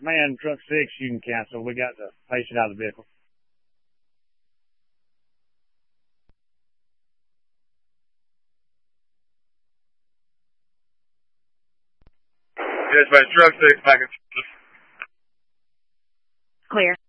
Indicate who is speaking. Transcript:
Speaker 1: Man, truck 6, you can cancel. We got the patient out of the vehicle.
Speaker 2: Yes, man, truck 6 back in.
Speaker 3: Clear.